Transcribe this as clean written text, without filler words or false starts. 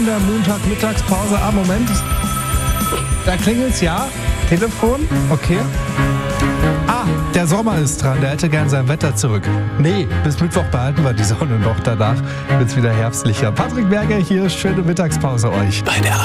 In der Montag-Mittagspause. Moment. Da klingelt's, ja. Telefon, okay. Der Sommer ist dran, der hätte gern sein Wetter zurück. Nee, bis Mittwoch behalten wir die Sonne noch. Danach wird's wieder herbstlicher. Patrick Berger hier, schöne Mittagspause euch. Bei der